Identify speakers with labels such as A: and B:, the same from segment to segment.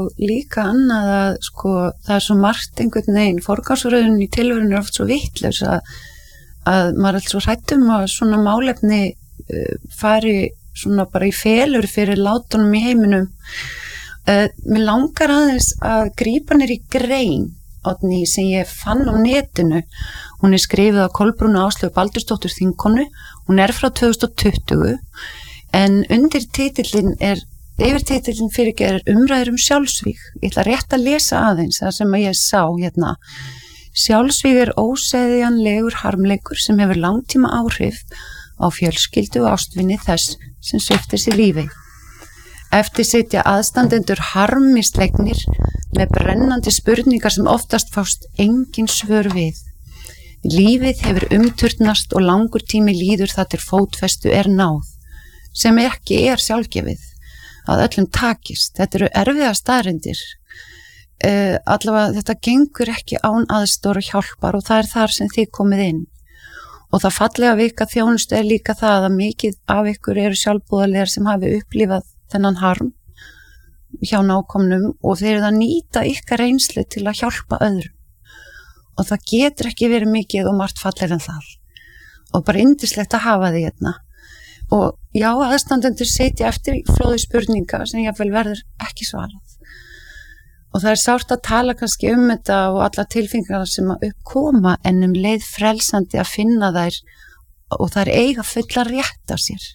A: og líka annað að sko það svo margt einhvern veginn, forgangsröðun í tilverunni oft svo vitlaus að maður er svo hrætt að svona málefni fari svona bara í felur fyrir látunum í heiminum. Mér langar aðeins að grípa niður í grein Oddný sem ég fann á netinu. Hún skrifuð á Kolbrúnu Áslaugu Baldursdóttur þingkonu. Hún frá 2020 en undir yfirtitillinn fyrir umræður sjálfsvíg. Ég ætla rétt að lesa aðeins það sem ég sá hérna. Sjálfsvíg óseðjanlegur harmleikur sem hefur langtíma áhrif á fjölskyldu og ástvini þess sem sviptir sig lífi. Eftir sitja aðstandendur harmislegnir með brennandi spurningar sem oftast fást engin svör við. Lífið hefur umturnast og langur tími líður þar til fótfestu náð, sem ekki sjálfgefið, að öllum takist. Þetta eru erfiðar staðreyndir. Allavega þetta gengur ekki án aðstoðar og hjálpar og það þar sem þið komið inn. Og það fallega vika þjónustu líka það að mikið af ykkur eru sjálfboðaliðar sem hafi upplifað þennan harm hjá nákomnum og þeir eru að nýta ykkar reynslu til að hjálpa öðrum. Og það getur ekki verið mikið og margt fallegra en það. Og bara yndislegt að hafa því hérna. Og já, aðstandendur sitja eftir flóði spurninga sem jafnvel verður ekki svarað. Og það sárt að tala kannski þetta og alla tilfinningar sem að uppkoma en leið frelsandi að finna þær og þær eiga fulla rétt á sér.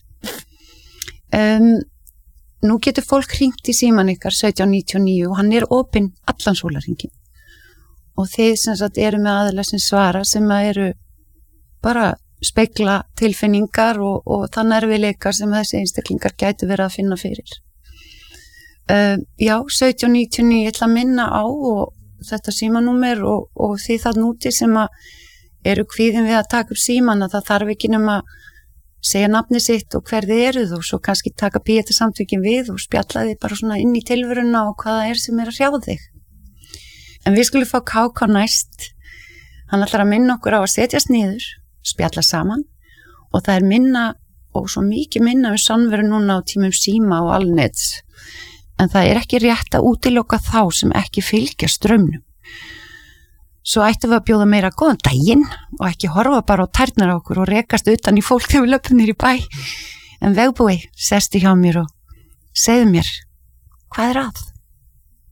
A: Nú getur fólk hringt í síman ykkar 1799 og hann opinn allan sólarhringinn. Og þið sem sagt eru með aðila sem svara sem eru bara spegla tilfinningar og þann erfiðleika sem þessi einstaklingar gætu verið að finna fyrir. Já, 1799 ég ætla að minna á og þetta símanúmer og þið það núti sem eru kvíðin við að taka upp síman að það þarf ekki nema segja nafni sitt og hver þið eruð og svo kannski taka píeta samtökin við og spjalla þið bara svona inn í tilveruna og hvað það sem að hrjá þig. En við skulum fá KK næst. Hann ætlar að minna okkur á að setjast niður, spjalla saman og það minna og svo mikið minna samveru núna á tímum síma og alnets. En það ekki rétt að útiloka þá sem ekki fylgja straumnum. Svo ættum við að bjóða meira góðan daginn og ekki horfa bara á tærnar á okkur og rekast utan í fólk þegar við löpum niður í bæ. En vegbúi, sestu hjá mér og segðu mér, hvað að?